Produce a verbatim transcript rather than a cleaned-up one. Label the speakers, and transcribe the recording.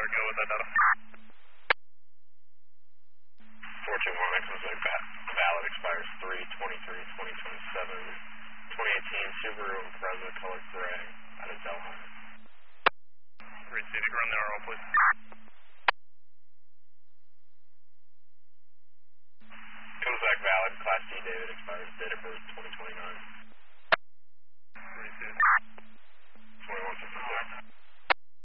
Speaker 1: go with that data.
Speaker 2: four two one, that comes back valid, expires three twenty-three twenty twenty-seven. twenty eighteen Subaru Impreza, color gray, out of Delhi.
Speaker 1: Great, see if you can run the R O, please.
Speaker 2: Comes back valid, Class D, David, expires date of birth twenty twenty-nine.
Speaker 1: Great, see
Speaker 2: twenty-one fifty-six.